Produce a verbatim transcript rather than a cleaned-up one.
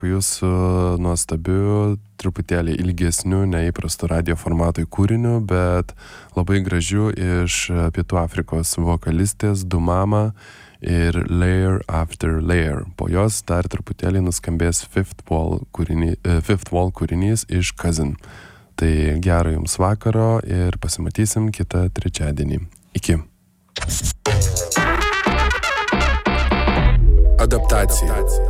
Jūsų nuostabiu, truputėlį ilgesniu, neįprastu radio formatui kūriniu, bet labai gražiu iš Pietų Afrikos vokalistės Dumama ir Layer After Layer. Po jos dar truputėlį nuskambės Fifth Wall, kūrinį, Fifth Wall kūrinys iš Cousin. Tai gero jums vakaro ir pasimatysim kitą trečiadienį. Iki. Adaptacija.